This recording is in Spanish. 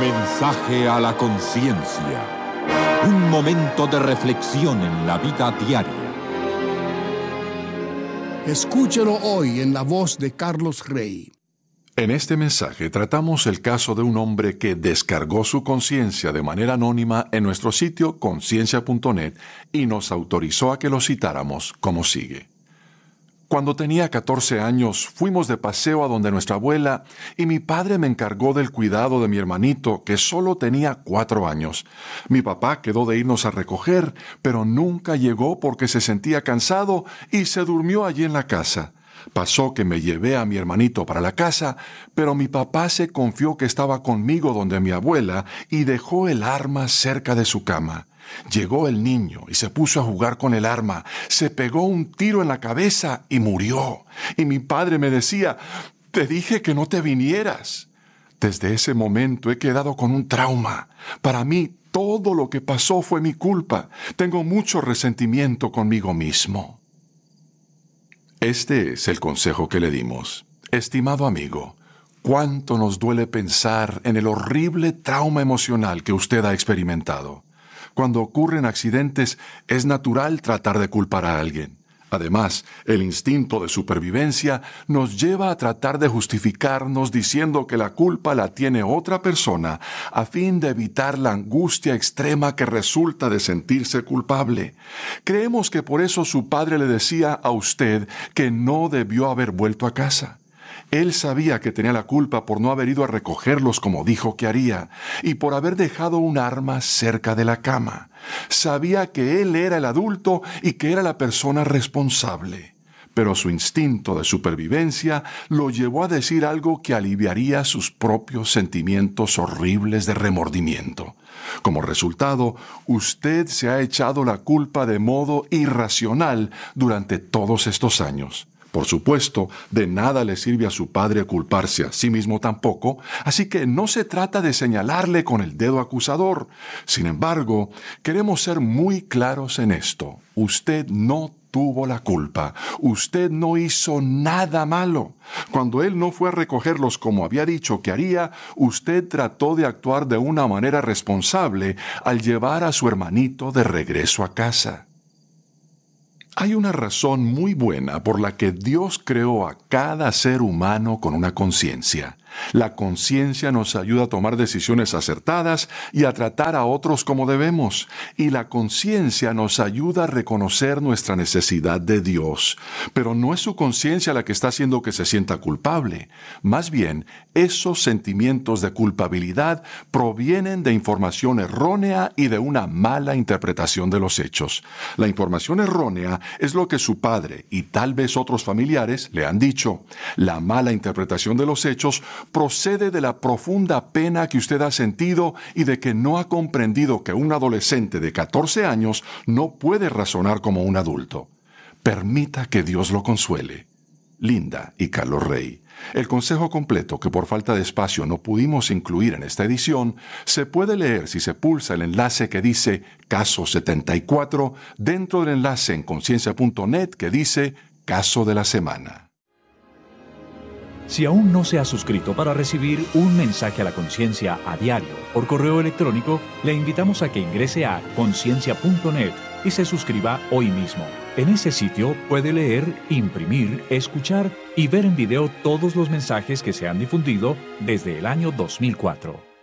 Mensaje a la conciencia. Un momento de reflexión en la vida diaria. Escúchelo hoy en la voz de Carlos Rey. En este mensaje tratamos el caso de un hombre que descargó su conciencia de manera anónima en nuestro sitio conciencia.net y nos autorizó a que lo citáramos como sigue. Cuando tenía 14 años, fuimos de paseo a donde nuestra abuela y mi padre me encargó del cuidado de mi hermanito, que solo tenía 4 años. Mi papá quedó de irnos a recoger, pero nunca llegó porque se sentía cansado y se durmió allí en la casa. Pasó que me llevé a mi hermanito para la casa, pero mi papá se confió que estaba conmigo donde mi abuela y dejó el arma cerca de su cama. Llegó el niño y se puso a jugar con el arma, se pegó un tiro en la cabeza y murió. Y mi padre me decía, «Te dije que no te vinieras». Desde ese momento he quedado con un trauma. Para mí, todo lo que pasó fue mi culpa. Tengo mucho resentimiento conmigo mismo. Este es el consejo que le dimos. Estimado amigo, cuánto nos duele pensar en el horrible trauma emocional que usted ha experimentado. Cuando ocurren accidentes, es natural tratar de culpar a alguien. Además, el instinto de supervivencia nos lleva a tratar de justificarnos diciendo que la culpa la tiene otra persona a fin de evitar la angustia extrema que resulta de sentirse culpable. Creemos que por eso su padre le decía a usted que no debió haber vuelto a casa. Él sabía que tenía la culpa por no haber ido a recogerlos como dijo que haría, y por haber dejado un arma cerca de la cama. Sabía que él era el adulto y que era la persona responsable. Pero su instinto de supervivencia lo llevó a decir algo que aliviaría sus propios sentimientos horribles de remordimiento. Como resultado, usted se ha echado la culpa de modo irracional durante todos estos años. Por supuesto, de nada le sirve a su padre culparse a sí mismo tampoco, así que no se trata de señalarle con el dedo acusador. Sin embargo, queremos ser muy claros en esto. Usted no tuvo la culpa. Usted no hizo nada malo. Cuando él no fue a recogerlos como había dicho que haría, usted trató de actuar de una manera responsable al llevar a su hermanito de regreso a casa. Hay una razón muy buena por la que Dios creó a cada ser humano con una conciencia. La conciencia nos ayuda a tomar decisiones acertadas y a tratar a otros como debemos. Y la conciencia nos ayuda a reconocer nuestra necesidad de Dios. Pero no es su conciencia la que está haciendo que se sienta culpable. Más bien, esos sentimientos de culpabilidad provienen de información errónea y de una mala interpretación de los hechos. La información errónea es lo que su padre y tal vez otros familiares le han dicho. La mala interpretación de los hechos procede de la profunda pena que usted ha sentido y de que no ha comprendido que un adolescente de 14 años no puede razonar como un adulto. Permita que Dios lo consuele. Linda y Carlos Rey. El consejo completo, que por falta de espacio no pudimos incluir en esta edición, se puede leer si se pulsa el enlace que dice Caso 74 dentro del enlace en conciencia.net que dice Caso de la Semana. Si aún no se ha suscrito para recibir un mensaje a la conciencia a diario por correo electrónico, le invitamos a que ingrese a conciencia.net y se suscriba hoy mismo. En ese sitio puede leer, imprimir, escuchar y ver en video todos los mensajes que se han difundido desde el año 2004.